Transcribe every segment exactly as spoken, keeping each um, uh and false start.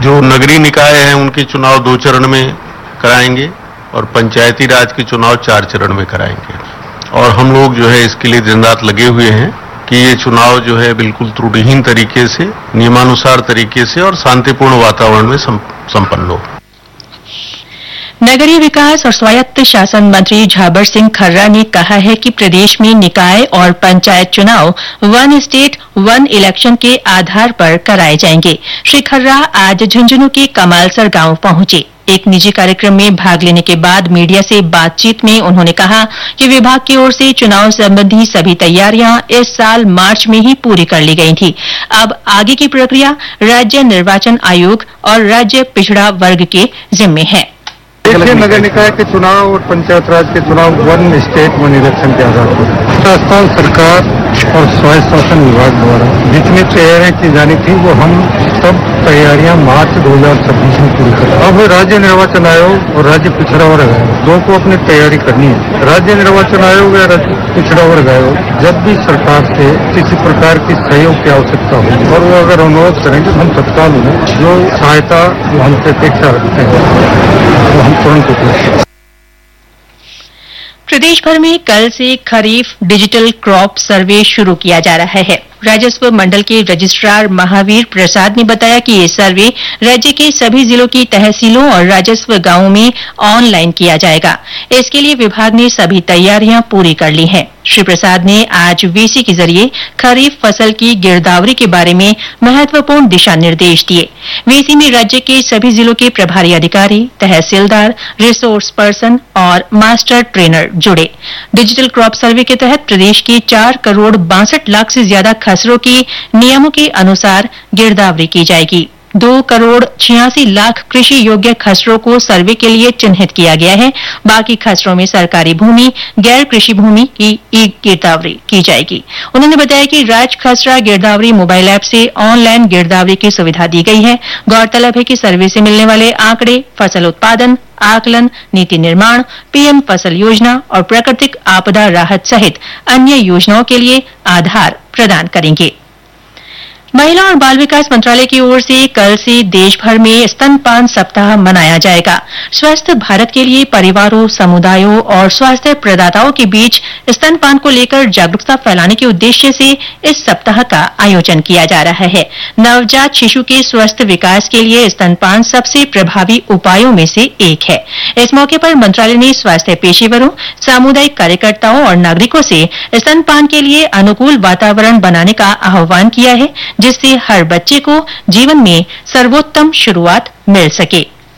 जो नगरीय निकाय हैं उनके चुनाव दो चरण में कराएंगे और पंचायती राज के चुनाव चार चरण में कराएंगे। और हम लोग जो है इसके लिए दिन रात लगे हुए हैं कि ये चुनाव जो है बिल्कुल त्रुटिहीन तरीके से, नियमानुसार तरीके से और शांतिपूर्ण वातावरण में संपन्न हो। नगरीय विकास और स्वायत्त शासन मंत्री झाबर सिंह खर्रा ने कहा है कि प्रदेश में निकाय और पंचायत चुनाव वन स्टेट वन इलेक्शन के आधार पर कराए जाएंगे। श्री खर्रा आज झुंझुनू के कमालसर गांव पहुंचे। एक निजी कार्यक्रम में भाग लेने के बाद मीडिया से बातचीत में उन्होंने कहा कि विभाग की ओर से चुनाव संबंधी सभी तैयारियां इस साल मार्च में ही पूरी कर ली गई थी। अब आगे की प्रक्रिया राज्य निर्वाचन आयोग और राज्य पिछड़ा वर्ग के जिम्मे है। देखिए, नगर निकाय के चुनाव और पंचायत राज के चुनाव वन स्टेट वन इलेक्शन के आधार पर राजस्थान सरकार और स्वायत्त शासन विभाग द्वारा जितनी तैयारियां की जानी थी वो हम सब तैयारियां मार्च दो हजार छब्बीस में पूरी कर। अब राज्य निर्वाचन आयोग और राज्य पिछड़ा वर्ग आयोग दो को अपनी तैयारी करनी है। राज्य निर्वाचन आयोग या राज्य पिछड़ा वर्ग आयोग जब भी सरकार से किसी प्रकार की सहयोग की आवश्यकता हो और वो अगर अनुरोध करेंगे तो हम तत्काल उन्हें जो सहायता जो हमसे अपेक्षा रखते हैं वो हम तुरंत उपलब्ध। प्रदेश भर में कल से खरीफ डिजिटल क्रॉप सर्वे शुरू किया जा रहा है। राजस्व मंडल के रजिस्ट्रार महावीर प्रसाद ने बताया कि ये सर्वे राज्य के सभी जिलों की तहसीलों और राजस्व गांवों में ऑनलाइन किया जाएगा। इसके लिए विभाग ने सभी तैयारियां पूरी कर ली हैं। श्री प्रसाद ने आज वीसी के जरिए खरीफ फसल की गिरदावरी के बारे में महत्वपूर्ण दिशा निर्देश दिए। वीसी में राज्य के सभी जिलों के प्रभारी अधिकारी, तहसीलदार, रिसोर्स पर्सन और मास्टर ट्रेनर जुड़े। डिजिटल क्रॉप सर्वे के तहत प्रदेश के चार करोड़ बासठ लाख से ज्यादा खसरों की नियमों के अनुसार गिरदावरी की जाएगी। दो करोड़ छियासी लाख कृषि योग्य खसरों को सर्वे के लिए चिन्हित किया गया है। बाकी खसरों में सरकारी भूमि, गैर कृषि भूमि की ई गिरदावरी की जाएगी। उन्होंने बताया कि राज खसरा गिरदावरी मोबाइल ऐप से ऑनलाइन गिरदावरी की सुविधा दी गई है। गौरतलब है कि सर्वे से मिलने वाले आंकड़े फसल उत्पादन, आकलन, नीति निर्माण, पीएम फसल योजना और प्राकृतिक आपदा राहत सहित अन्य योजनाओं के लिए आधार प्रदान करेंगे। महिला और बाल विकास मंत्रालय की ओर से कल से देश भर में स्तनपान सप्ताह मनाया जाएगा। स्वस्थ भारत के लिए परिवारों, समुदायों और स्वास्थ्य प्रदाताओं के बीच स्तनपान को लेकर जागरूकता फैलाने के उद्देश्य से इस सप्ताह का आयोजन किया जा रहा है। नवजात शिशु के स्वस्थ विकास के लिए स्तनपान सबसे प्रभावी उपायों में से एक है। इस मौके पर मंत्रालय ने स्वास्थ्य पेशेवरों, सामुदायिक कार्यकर्ताओं और नागरिकों से स्तनपान के लिए अनुकूल वातावरण बनाने का आह्वान किया है, जिससे हर बच्चे को जीवन में सर्वोत्तम शुरुआत मिल सके।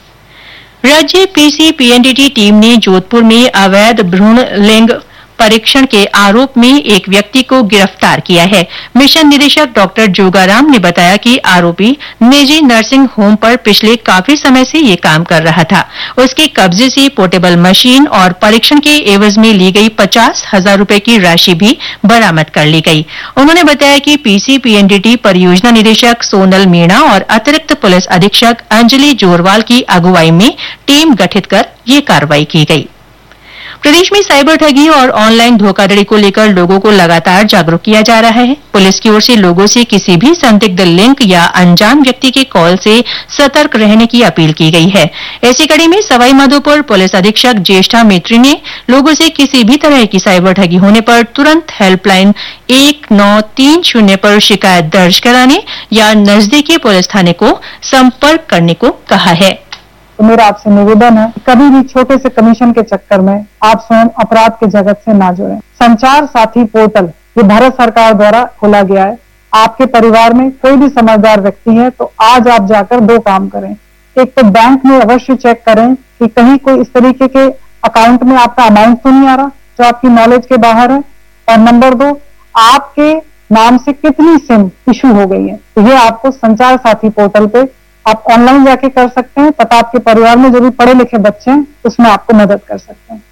राज्य पीसी पीएनडीटी टीम ने जोधपुर में अवैध भ्रूण लिंग परीक्षण के आरोप में एक व्यक्ति को गिरफ्तार किया है। मिशन निदेशक डॉक्टर जोगाराम ने बताया कि आरोपी निजी नर्सिंग होम पर पिछले काफी समय से ये काम कर रहा था। उसके कब्जे से पोर्टेबल मशीन और परीक्षण के एवज में ली गई पचास हजार रूपये की राशि भी बरामद कर ली गई। उन्होंने बताया कि पीसी पीएनडीटी परियोजना निदेशक सोनल मीणा और अतिरिक्त पुलिस अधीक्षक अंजलि जोरवाल की अगुवाई में टीम गठित कर ये कार्रवाई की गई। प्रदेश में साइबर ठगी और ऑनलाइन धोखाधड़ी को लेकर लोगों को लगातार जागरूक किया जा रहा है। पुलिस की ओर से लोगों से किसी भी संदिग्ध लिंक या अनजान व्यक्ति के कॉल से सतर्क रहने की अपील की गई है। इसी कड़ी में सवाईमाधोपुर पुलिस अधीक्षक ज्येष्ठा मैत्री ने लोगों से किसी भी तरह की साइबर ठगी होने पर तुरंत हेल्पलाइन एक नौ तीन शून्य पर शिकायत दर्ज कराने या नजदीकी पुलिस थाने को संपर्क करने को कहा है। तो मेरा आपसे निवेदन है, कभी भी छोटे से कमीशन के चक्कर में आप स्वयं अपराध के जगत से ना जुड़ें। संचार साथी पोर्टल ये भारत सरकार द्वारा खोला गया है। आपके परिवार में कोई भी समझदार व्यक्ति है तो आज आप जाकर दो काम करें। एक तो बैंक में अवश्य चेक करें कि कहीं कोई इस तरीके के अकाउंट में आपका अमाउंट तो नहीं आ रहा जो आपकी नॉलेज के बाहर है। और नंबर दो, आपके नाम से कितनी सिम इशू हो गई है, तो ये आपको संचार साथी पोर्टल पे आप ऑनलाइन जाके कर सकते हैं। तथा आपके परिवार में जो भी पढ़े लिखे बच्चे हैं उसमें आपको मदद कर सकते हैं।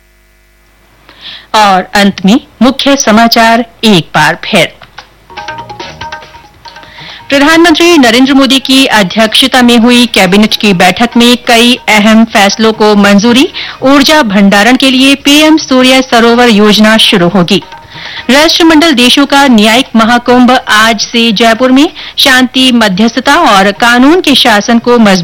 और अंत में मुख्य समाचार एक बार फिर। प्रधानमंत्री नरेंद्र मोदी की अध्यक्षता में हुई कैबिनेट की बैठक में कई अहम फैसलों को मंजूरी। ऊर्जा भंडारण के लिए पीएम सूर्य सरोवर योजना शुरू होगी। राष्ट्रमंडल देशों का न्यायिक महाकुंभ आज से जयपुर में शांति, मध्यस्थता और कानून के शासन को मजबूत